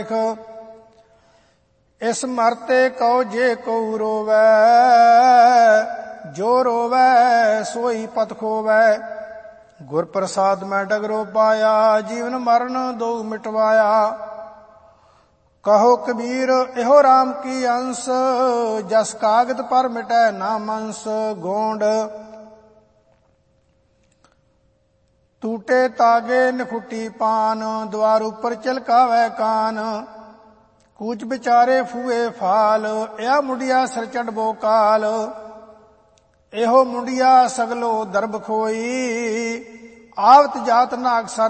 इस मरते कहो जे कऊ रोवै, जो रोवै सोई पत खोवै। गुर प्रसाद मैं डगरो पाया, जीवन मरण दो मिटवाया। कहो कबीर एहो राम की अंश, जस कागद पर मिटै ना मंस। गोंड टूटे तागे नखुटी पान, द्वार ऊपर चिलकावै कान। कूच बिचारे फूए फाल, या मुंडिया सिर चढ़बो काल। एहो मुंडिया सगलो दर्ब खोई, आवत जात नाग सर